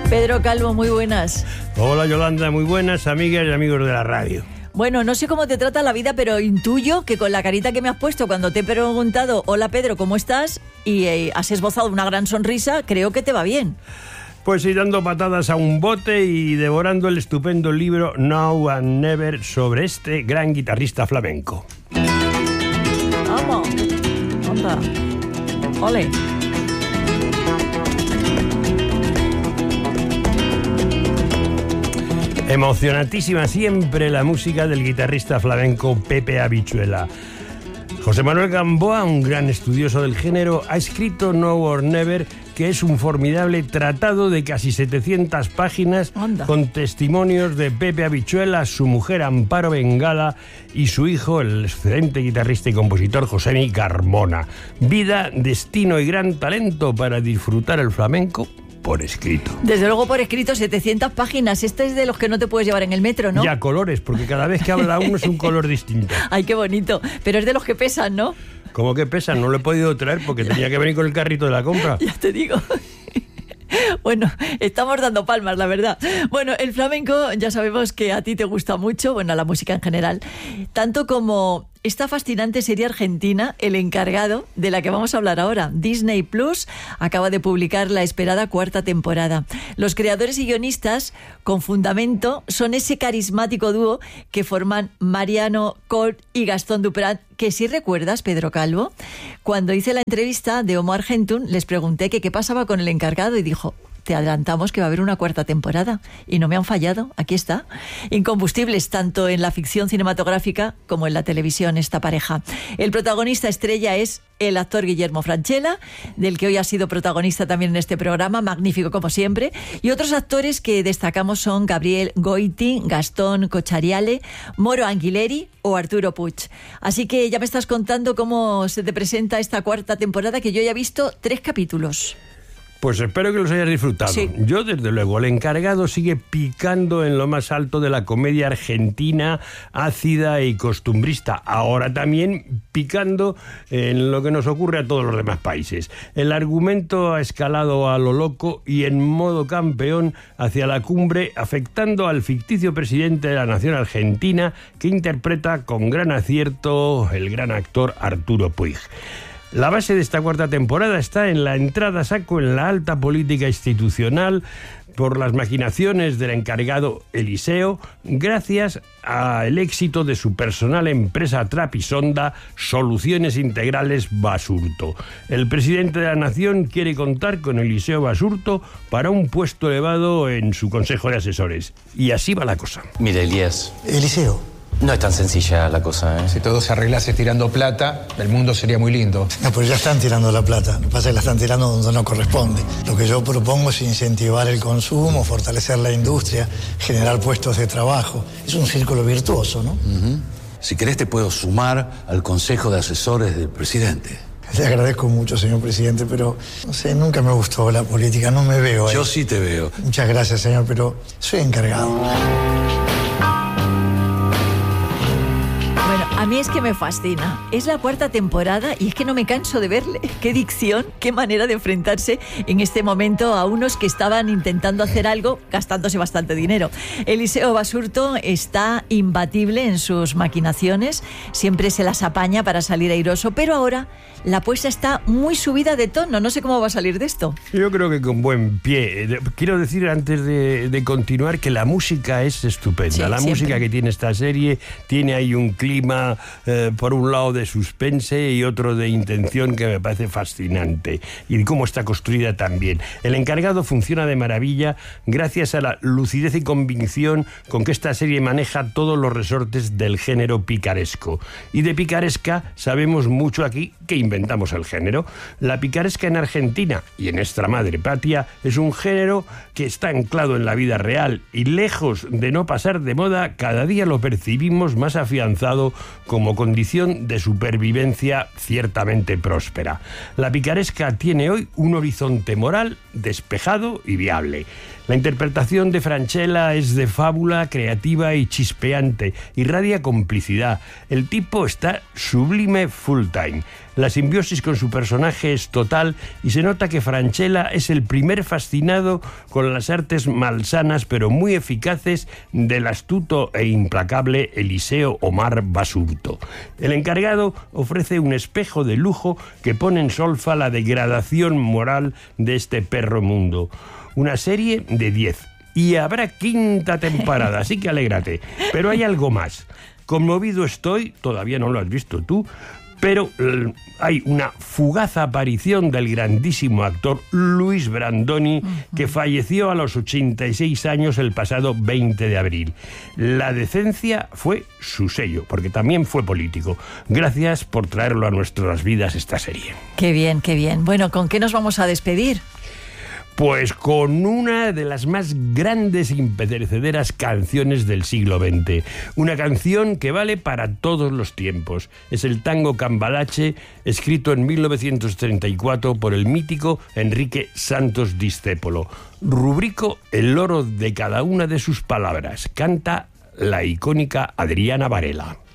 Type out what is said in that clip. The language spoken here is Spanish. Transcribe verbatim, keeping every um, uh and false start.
Pedro Calvo, muy buenas. Hola Yolanda, muy buenas amigas y amigos de la radio. Bueno, no sé cómo te trata la vida, pero intuyo que con la carita que me has puesto cuando te he preguntado, hola Pedro, ¿cómo estás? Y eh, has esbozado una gran sonrisa, creo que te va bien. Pues sí, dando patadas a un bote y devorando el estupendo libro Now and Never sobre este gran guitarrista flamenco. Vamos, anda, ole. Emocionantísima siempre la música del guitarrista flamenco Pepe Habichuela. José Manuel Gamboa, un gran estudioso del género, ha escrito Now or Never, que es un formidable tratado de casi setecientas páginas. Anda. Con testimonios de Pepe Habichuela, su mujer Amparo Bengala y su hijo, el excelente guitarrista y compositor Josemi Carmona. Vida, destino y gran talento para disfrutar el flamenco por escrito. Desde luego por escrito, setecientas páginas. Este es de los que no te puedes llevar en el metro, ¿no? Y a colores, porque cada vez que habla uno es un color distinto. Ay, qué bonito. Pero es de los que pesan, ¿no? ¿Cómo que pesan? No lo he podido traer porque tenía que venir con el carrito de la compra. Ya te digo. Bueno, estamos dando palmas, la verdad. Bueno, el flamenco ya sabemos que a ti te gusta mucho, bueno, la música en general, tanto como esta fascinante serie argentina, El Encargado, de la que vamos a hablar ahora. Disney Plus acaba de publicar la esperada cuarta temporada. Los creadores y guionistas, con fundamento, son ese carismático dúo que forman Mariano Colt y Gastón Duprat, que si recuerdas, Pedro Calvo, cuando hice la entrevista de Homo Argentum, les pregunté que qué pasaba con El Encargado y dijo: te adelantamos que va a haber una cuarta temporada. Y no me han fallado, aquí está. Incombustibles tanto en la ficción cinematográfica como en la televisión esta pareja. El protagonista estrella es el actor Guillermo Francella, del que hoy ha sido protagonista también en este programa, magnífico como siempre. Y otros actores que destacamos son Gabriel Goiti, Gastón Cochariale, Moro Anguileri o Arturo Puig. Así que ya me estás contando cómo se te presenta esta cuarta temporada, que yo ya he visto tres capítulos. Pues espero que los hayas disfrutado. Sí. Yo, desde luego, El Encargado sigue picando en lo más alto de la comedia argentina, ácida y costumbrista. Ahora también picando en lo que nos ocurre a todos los demás países. El argumento ha escalado a lo loco y en modo campeón hacia la cumbre, afectando al ficticio presidente de la nación argentina, que interpreta con gran acierto el gran actor Arturo Puig. La base de esta cuarta temporada está en la entrada a saco en la alta política institucional por las maquinaciones del encargado Eliseo, gracias al éxito de su personal empresa trapisonda Soluciones Integrales Basurto. El presidente de la nación quiere contar con Eliseo Basurto para un puesto elevado en su consejo de asesores. Y así va la cosa. Mira, Elías. Eliseo. No es tan sencilla la cosa, ¿eh? Si todo se arreglase tirando plata, el mundo sería muy lindo. No, pero ya están tirando la plata. Lo que pasa es que la están tirando donde no corresponde. Lo que yo propongo es incentivar el consumo, fortalecer la industria, generar puestos de trabajo. Es un círculo virtuoso, ¿no? Uh-huh. Si querés te puedo sumar al consejo de asesores del presidente. Le agradezco mucho, señor presidente, pero no sé, nunca me gustó la política, no me veo ahí. Yo sí te veo. Muchas gracias, señor, pero soy encargado. A mí es que me fascina. Es la cuarta temporada y es que no me canso de verle. Qué dicción, qué manera de enfrentarse en este momento a unos que estaban intentando hacer algo gastándose bastante dinero. Eliseo Basurto está imbatible en sus maquinaciones, siempre se las apaña para salir airoso, pero ahora la apuesta está muy subida de tono. No sé cómo va a salir de esto. Yo creo que con buen pie. Quiero decir, antes de, de continuar, que la música es estupenda. Sí, la siempre. Música que tiene esta serie tiene ahí un clima, eh, por un lado de suspense y otro de intención, que me parece fascinante. Y cómo está construida también. El Encargado funciona de maravilla gracias a la lucidez y convicción con que esta serie maneja todos los resortes del género picaresco. Y de picaresca sabemos mucho aquí, que inventamos el género. La picaresca en Argentina y en nuestra madre patria es un género que está anclado en la vida real y, lejos de no pasar de moda, cada día lo percibimos más afianzado como condición de supervivencia ciertamente próspera. La picaresca tiene hoy un horizonte moral despejado y viable. La interpretación de Francella es de fábula, creativa y chispeante, irradia complicidad. El tipo está sublime full time. La simbiosis con su personaje es total y se nota que Francella es el primer fascinado con las artes malsanas pero muy eficaces del astuto e implacable Eliseo Omar Basurto. El encargado ofrece un espejo de lujo que pone en solfa la degradación moral de este perro mundo. Una serie de diez. Y habrá quinta temporada, así que alégrate. Pero hay algo más. Conmovido estoy, todavía no lo has visto tú, pero eh, hay una fugaz aparición del grandísimo actor Luis Brandoni, que falleció a los ochenta y seis años el pasado veinte de abril. La decencia fue su sello, porque también fue político. Gracias por traerlo a nuestras vidas esta serie. Qué bien, qué bien. Bueno, ¿con qué nos vamos a despedir? Pues con una de las más grandes e imperecederas canciones del siglo veinte. Una canción que vale para todos los tiempos. Es el tango Cambalache, escrito en mil novecientos treinta y cuatro por el mítico Enrique Santos Discépolo. Rubrico el oro de cada una de sus palabras. Canta la icónica Adriana Varela.